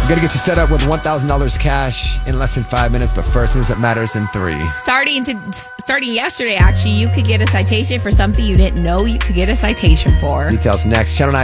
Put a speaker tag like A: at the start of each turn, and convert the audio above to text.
A: I'm going to get you set up with $1,000 cash in less than 5 minutes, but first, news that matters in 3.
B: Starting yesterday, actually, you could get a citation for something you didn't know you could get a citation for.
A: Details next. Channel 9.